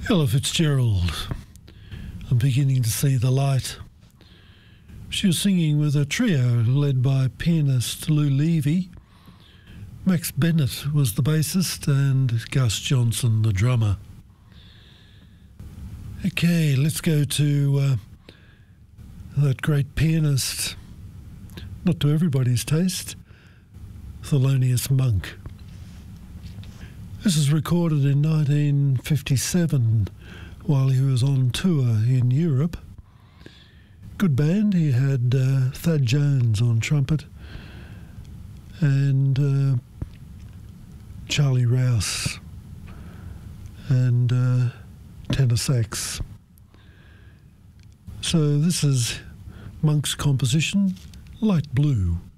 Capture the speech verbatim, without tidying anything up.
Ella Fitzgerald, I'm beginning to see the light. She was singing with a trio led by pianist Lou Levy. Max Bennett was the bassist and Gus Johnson the drummer. Okay, let's go to uh, that great pianist, not to everybody's taste, Thelonious Monk. This is recorded in nineteen fifty-seven while he was on tour in Europe. Good band. He had uh, Thad Jones on trumpet and uh, Charlie Rouse and uh, tenor sax. So this is Monk's composition, Light Blue.